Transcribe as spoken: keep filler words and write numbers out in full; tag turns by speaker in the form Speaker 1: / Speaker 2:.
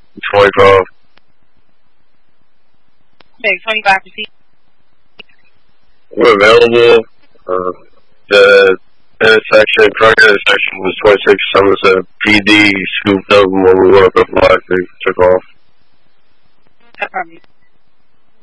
Speaker 1: twenty-five.
Speaker 2: Okay, twenty-five percent.
Speaker 1: We're available. Uh, the intersection, drug intersection was twenty-six. Somerset P D scooped up when we were up at live. They took off.
Speaker 2: No problem.